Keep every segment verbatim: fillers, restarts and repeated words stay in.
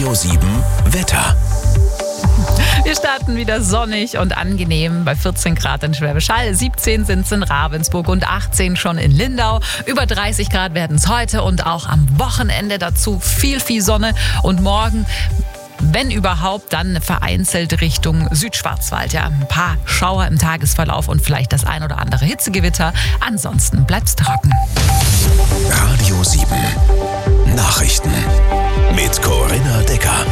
Radio sieben Wetter. Wir starten wieder sonnig und angenehm bei vierzehn Grad in Schwäbisch Hall, siebzehn sind es in Ravensburg und achtzehn schon in Lindau. Über dreißig Grad werden es heute und auch am Wochenende dazu viel, viel Sonne. Und morgen, wenn überhaupt, dann vereinzelt Richtung Südschwarzwald. Ja, ein paar Schauer im Tagesverlauf und vielleicht das ein oder andere Hitzegewitter. Ansonsten bleibt's trocken. Radio sieben Nachrichten mit Corinna Decker.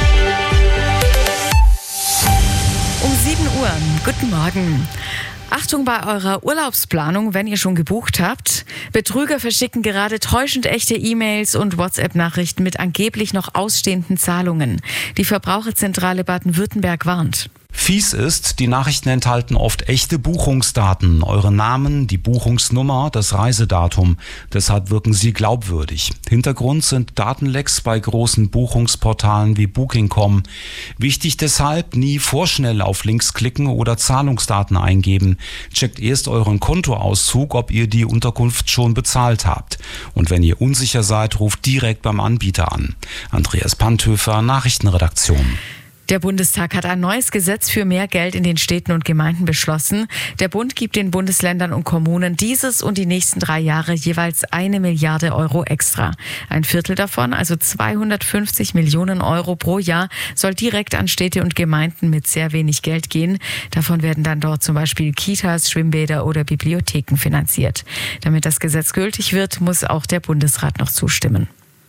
Um sieben Uhr. Guten Morgen. Achtung bei eurer Urlaubsplanung, wenn ihr schon gebucht habt. Betrüger verschicken gerade täuschend echte E-Mails und WhatsApp-Nachrichten mit angeblich noch ausstehenden Zahlungen. Die Verbraucherzentrale Baden-Württemberg warnt. Fies ist, die Nachrichten enthalten oft echte Buchungsdaten, eure Namen, die Buchungsnummer, das Reisedatum. Deshalb wirken sie glaubwürdig. Hintergrund sind Datenlecks bei großen Buchungsportalen wie Booking Punkt com. Wichtig deshalb, nie vorschnell auf Links klicken oder Zahlungsdaten eingeben. Checkt erst euren Kontoauszug, ob ihr die Unterkunft schon bezahlt habt. Und wenn ihr unsicher seid, ruft direkt beim Anbieter an. Andreas Panthöfer, Nachrichtenredaktion. Der Bundestag hat ein neues Gesetz für mehr Geld in den Städten und Gemeinden beschlossen. Der Bund gibt den Bundesländern und Kommunen dieses und die nächsten drei Jahre jeweils eine Milliarde Euro extra. Ein Viertel davon, also zweihundertfünfzig Millionen Euro pro Jahr, soll direkt an Städte und Gemeinden mit sehr wenig Geld gehen. Davon werden dann dort zum Beispiel Kitas, Schwimmbäder oder Bibliotheken finanziert. Damit das Gesetz gültig wird, muss auch der Bundesrat noch zustimmen.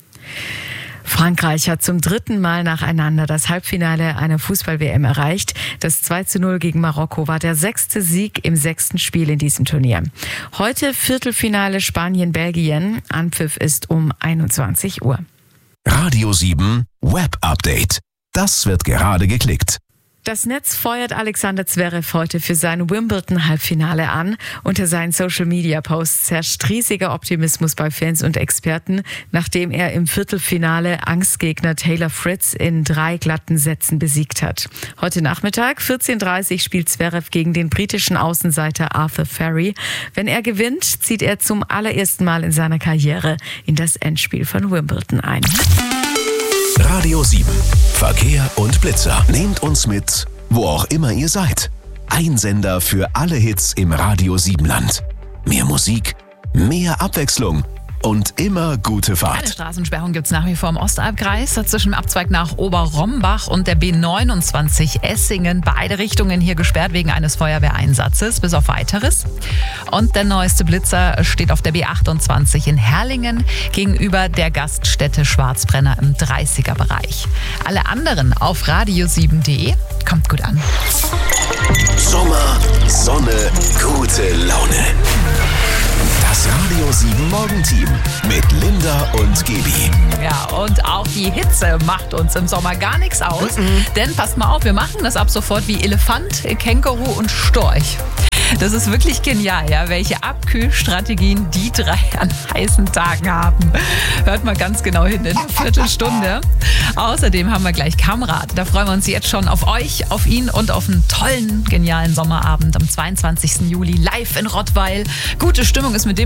Frankreich hat zum dritten Mal nacheinander das Halbfinale einer Fußball-W M erreicht. Das zwei zu null gegen Marokko war der sechste Sieg im sechsten Spiel in diesem Turnier. Heute Viertelfinale Spanien-Belgien. Anpfiff ist um einundzwanzig Uhr. Radio sieben Web Update. Das wird gerade geklickt. Das Netz feuert Alexander Zverev heute für sein Wimbledon-Halbfinale an. Unter seinen Social-Media-Posts herrscht riesiger Optimismus bei Fans und Experten, nachdem er im Viertelfinale Angstgegner Taylor Fritz in drei glatten Sätzen besiegt hat. Heute Nachmittag, vierzehn Uhr dreißig, spielt Zverev gegen den britischen Außenseiter Arthur Ferry. Wenn er gewinnt, zieht er zum allerersten Mal in seiner Karriere in das Endspiel von Wimbledon ein. Radio sieben Verkehr und Blitzer. Nehmt uns mit, wo auch immer ihr seid. Ein Sender für alle Hits im Radio sieben Land. Mehr Musik, mehr Abwechslung und immer gute Eine Fahrt. Straßensperrung gibt es nach wie vor im Ostalbkreis, zwischen dem Abzweig nach Oberrombach und der B neunundzwanzig Essingen. Beide Richtungen hier gesperrt wegen eines Feuerwehreinsatzes, bis auf Weiteres. Und der neueste Blitzer steht auf der B achtundzwanzig in Herrlingen gegenüber der Gaststätte Schwarzbrenner im dreißiger Bereich. Alle anderen auf radio sieben punkt de. Kommt gut an. Sommer, Sonne, gute Laune. Das Radio sieben Morgenteam mit Linda und Gebi. Ja, und auch die Hitze macht uns im Sommer gar nichts aus. Mhm. Denn passt mal auf, wir machen das ab sofort wie Elefant, Känguru und Storch. Das ist wirklich genial, ja, welche Abkühlstrategien die drei an heißen Tagen haben. Hört mal ganz genau hin in einer Viertelstunde. Außerdem haben wir gleich Kamrat. Da freuen wir uns jetzt schon auf euch, auf ihn und auf einen tollen, genialen Sommerabend am zweiundzwanzigsten Juli live in Rottweil. Gute Stimmung ist mit dem